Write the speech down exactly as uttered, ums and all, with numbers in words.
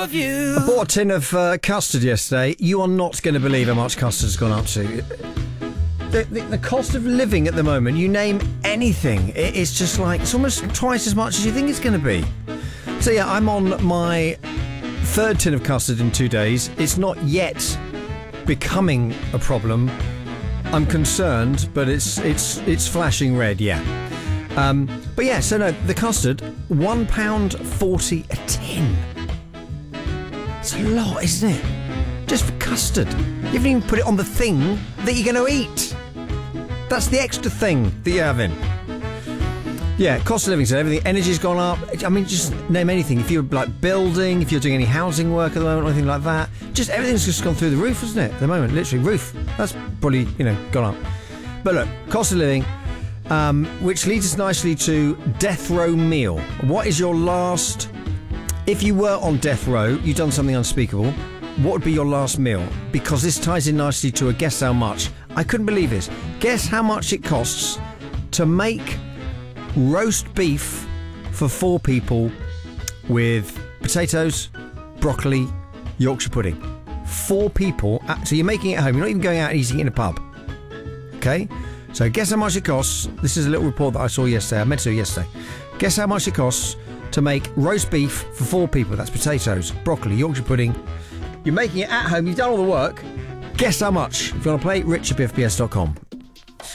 love you. I bought a tin of uh, custard yesterday. You are not going to believe how much custard's gone up to. The, the, the cost of living at the moment, you name anything, it, it's just like, it's almost twice as much as you think it's going to be. So yeah, I'm on my third tin of custard in two days. It's not yet becoming a problem. I'm concerned, but it's it's it's flashing red, yeah. Um, but yeah, so no, the custard, one pound forty a tin. It's a lot, isn't it? Just for custard. You haven't even put it on the thing that you're going to eat. That's the extra thing that you're having. Yeah, cost of living, so everything, energy's gone up. I mean, just name anything. If you're like building, if you're doing any housing work at the moment or anything like that, just everything's just gone through the roof, hasn't it? At the moment, literally, roof. That's probably, you know, gone up. But look, cost of living, um, which leads us nicely to death row meal. What is your last... If you were on death row, you've done something unspeakable, what would be your last meal? Because this ties in nicely to a guess how much. I couldn't believe this. Guess how much it costs to make roast beef for four people with potatoes, broccoli, Yorkshire pudding. Four people. So you're making it at home. You're not even going out and eating it in a pub. Okay? So guess how much it costs. This is a little report that I saw yesterday. I meant to yesterday. Guess how much it costs to make roast beef for four people. That's potatoes, broccoli, Yorkshire pudding. You're making it at home. You've done all the work. Guess how much? If you want to play, rich at b f b s dot com.